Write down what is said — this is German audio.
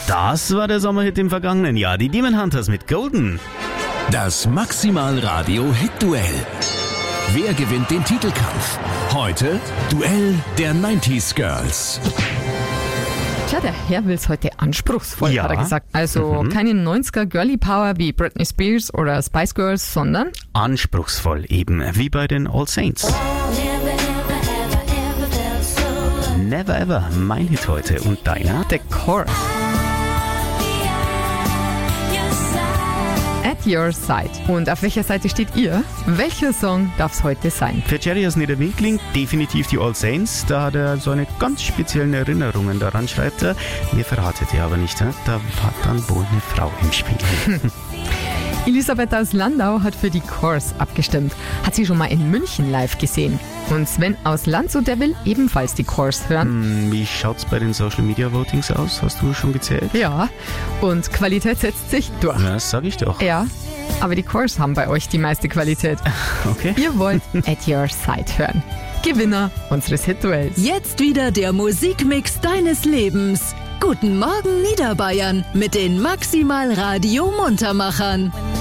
Das war der Sommerhit im vergangenen Jahr. Die Demon Hunters mit Golden. Das Maximal Radio Hit-Duell. Wer gewinnt den Titelkampf? Heute Duell der 90s Girls. Tja, der Herr will's heute anspruchsvoll, Ja. hat er gesagt. Also keine 90er Girly Power wie Britney Spears oder Spice Girls, sondern Anspruchsvoll eben, wie bei den All Saints. Never Ever, mein Hit heute. Und deiner? The Chorus. At Your Side. Und auf welcher Seite steht ihr? Welcher Song darf's heute sein? Für Jerry aus Niederwinkling definitiv die All Saints. Da hat er so eine ganz speziellen Erinnerungen daran, schreibt er. Mir verratet er aber nicht, da war dann wohl eine Frau im Spiel. Elisabeth aus Landau hat für die Chorus abgestimmt. Hat sie schon mal in München live gesehen. Und Sven aus Landshut, der will ebenfalls die Chorus hören. Wie schaut's bei den Social Media Votings aus? Hast du schon gezählt? Ja, und Qualität setzt sich durch. Ja, das sag ich doch. Ja, aber die Chorus haben bei euch die meiste Qualität. Okay. Ihr wollt At Your Side hören. Gewinner unseres Hit-Duells. Jetzt wieder der Musikmix deines Lebens. Guten Morgen Niederbayern mit den Maximal Radio Muntermachern.